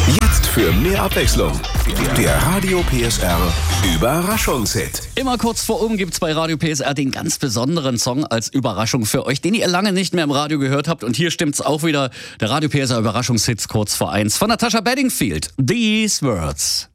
Jetzt für mehr Abwechslung. Der Radio PSR Überraschungshit. Immer kurz vor gibt's bei Radio PSR den ganz besonderen Song als Überraschung für euch, den ihr lange nicht mehr im Radio gehört habt. Und hier stimmt's auch wieder. Der Radio PSR Überraschungshit kurz vor 1 von Natasha Bedingfield. These Words.